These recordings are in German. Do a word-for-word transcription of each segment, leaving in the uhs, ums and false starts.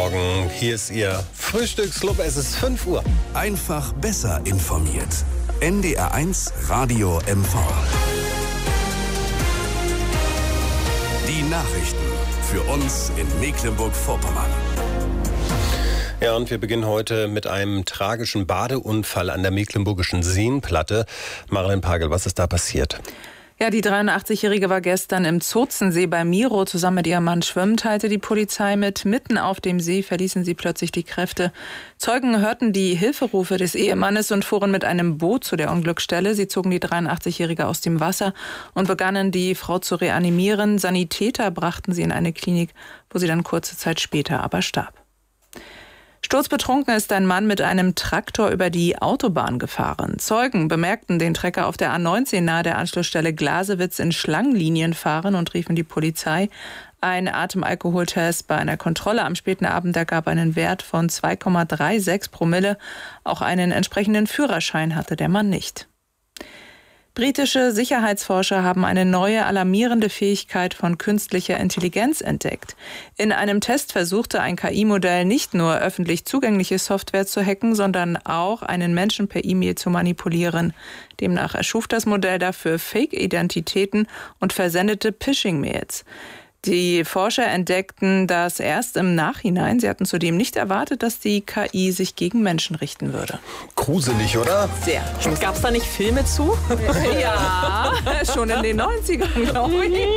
Morgen. Hier ist Ihr Frühstücksclub. Es ist fünf Uhr. Einfach besser informiert. N D R eins Radio M V. Die Nachrichten für uns in Mecklenburg-Vorpommern. Ja, und wir beginnen heute mit einem tragischen Badeunfall an der mecklenburgischen Seenplatte. Marilyn Pagel, was ist da passiert? Ja, die dreiundachtzigjährige war gestern im Zozensee bei Miro zusammen mit ihrem Mann schwimmen, teilte die Polizei mit. Mitten auf dem See verließen sie plötzlich die Kräfte. Zeugen hörten die Hilferufe des Ehemannes und fuhren mit einem Boot zu der Unglücksstelle. Sie zogen die dreiundachtzigjährige aus dem Wasser und begannen, die Frau zu reanimieren. Sanitäter brachten sie in eine Klinik, wo sie dann kurze Zeit später aber starb. Sturzbetrunken ist ein Mann mit einem Traktor über die Autobahn gefahren. Zeugen bemerkten den Trecker auf der A neunzehn nahe der Anschlussstelle Glasewitz in Schlangenlinien fahren und riefen die Polizei. Ein Atemalkoholtest bei einer Kontrolle am späten Abend ergab einen Wert von zwei Komma sechsunddreißig Promille. Auch einen entsprechenden Führerschein hatte der Mann nicht. Britische Sicherheitsforscher haben eine neue alarmierende Fähigkeit von künstlicher Intelligenz entdeckt. In einem Test versuchte ein K I-Modell nicht nur öffentlich zugängliche Software zu hacken, sondern auch einen Menschen per E-Mail zu manipulieren. Demnach erschuf das Modell dafür Fake-Identitäten und versendete Phishing-Mails. Die Forscher entdeckten das erst im Nachhinein. Sie hatten zudem nicht erwartet, dass die K I sich gegen Menschen richten würde. Gruselig, oder? Sehr. Gab es da nicht Filme zu? Ja, schon in den neunzigern, glaube ich.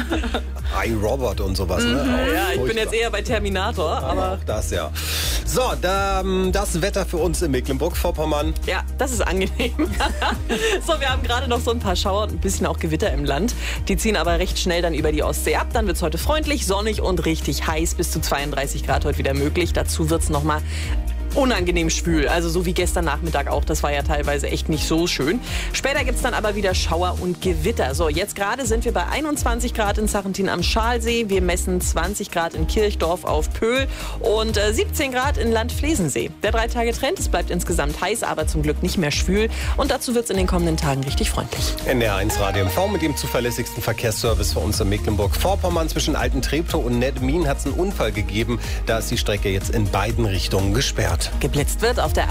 iRobot und sowas, ne? Mhm. Ja, ich bin jetzt eher bei Terminator, aber... Auch das, ja. So, da, das Wetter für uns in Mecklenburg-Vorpommern. Ja, das ist angenehm. So, wir haben gerade noch so ein paar Schauer und ein bisschen auch Gewitter im Land. Die ziehen aber recht schnell dann über die Ostsee ab. Dann wird es heute freundlich, sonnig und richtig heiß. Bis zu zweiunddreißig Grad heute wieder möglich. Dazu wird es nochmal unangenehm schwül, also so wie gestern Nachmittag auch. Das war ja teilweise echt nicht so schön. Später gibt es dann aber wieder Schauer und Gewitter. So, jetzt gerade sind wir bei einundzwanzig Grad in Sarrentin am Schalsee. Wir messen zwanzig Grad in Kirchdorf auf Pöhl und äh, siebzehn Grad in Landflesensee. Der Drei-Tage-Trend, es bleibt insgesamt heiß, aber zum Glück nicht mehr schwül. Und dazu wird es in den kommenden Tagen richtig freundlich. N D R eins Radio M V mit dem zuverlässigsten Verkehrsservice für uns in Mecklenburg-Vorpommern. Zwischen Alten Treptow und Nedmin hat es einen Unfall gegeben. Da ist die Strecke jetzt in beiden Richtungen gesperrt. Geblitzt wird auf der